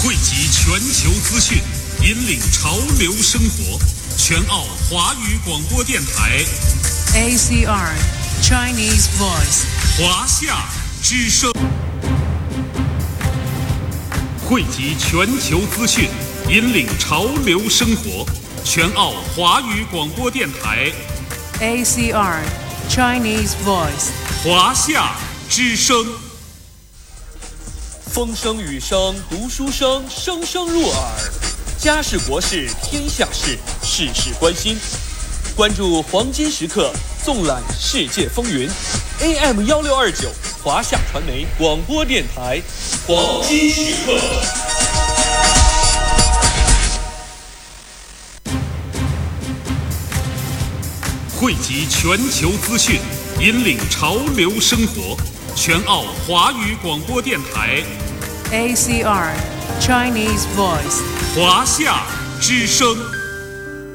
汇集全球资讯，引领潮流生活。全澳华语广播电台 ACR Chinese Voice 华夏之声，汇集全球资讯，引领潮流生活。全澳华语广播电台 ACR Chinese Voice 华夏之声。 风声雨声读书声，声声入耳。家事国事天下事，事事关心。关注黄金时刻，纵览世界风云。AM1629华夏传媒广播电台，黄金时刻。 汇集全球资讯，引领潮流生活。全澳华语广播电台 ACR Chinese Voice 华夏之声。